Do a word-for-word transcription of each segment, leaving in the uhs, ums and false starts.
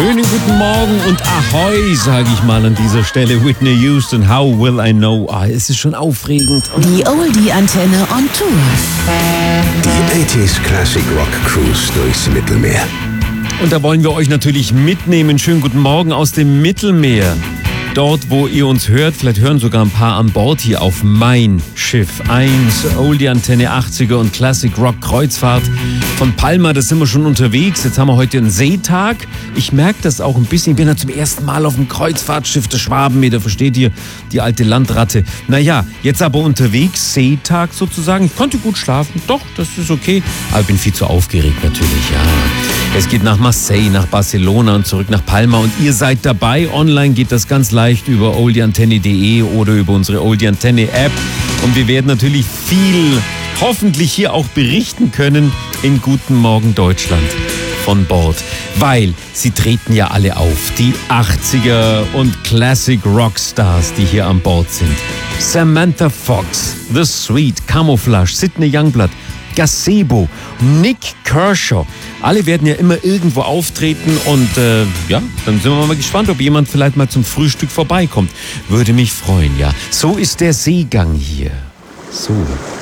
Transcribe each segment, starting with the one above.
Schönen guten Morgen und Ahoi, sage ich mal an dieser Stelle. Whitney Houston, How Will I Know? Ah, es ist schon aufregend. Die Oldie-Antenne on Tour. Die achtziger Classic Rock Cruise durchs Mittelmeer. Und da wollen wir euch natürlich mitnehmen. Schönen guten Morgen aus dem Mittelmeer. Dort, wo ihr uns hört, vielleicht hören sogar ein paar an Bord hier auf mein Schiff eins, Oldie-Antenne achtziger und Classic Rock Kreuzfahrt von Palma. Da sind wir schon unterwegs. Jetzt haben wir heute einen Seetag. Ich merke das auch ein bisschen. Ich bin ja zum ersten Mal auf dem Kreuzfahrtschiff der Schwabenmeer. Da versteht ihr, die alte Landratte. Naja, jetzt aber unterwegs, Seetag sozusagen. Ich konnte gut schlafen. Doch, das ist okay. Aber ich bin viel zu aufgeregt natürlich, ja. Es geht nach Marseille, nach Barcelona und zurück nach Palma. Und ihr seid dabei. Online geht das ganz leicht über oldieantenne punkt de oder über unsere Oldie Antenne App. Und wir werden natürlich viel, hoffentlich hier auch berichten können in Guten Morgen Deutschland von Bord. Weil sie treten ja alle auf. Die achtziger und Classic Rockstars, die hier an Bord sind. Samantha Fox, The Sweet, Camouflage, Sidney Youngblood, Gazebo, Nick Kershaw. Alle werden ja immer irgendwo auftreten und äh, ja, dann sind wir mal gespannt, ob jemand vielleicht mal zum Frühstück vorbeikommt. Würde mich freuen, ja. So ist der Seegang hier. So.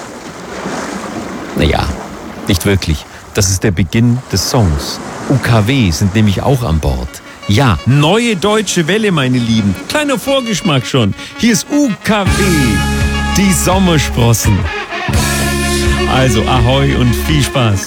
Naja, nicht wirklich. Das ist der Beginn des Songs. U K W sind nämlich auch an Bord. Ja, neue deutsche Welle, meine Lieben. Kleiner Vorgeschmack schon. Hier ist U K W, die Sommersprossen. Also Ahoi und viel Spaß.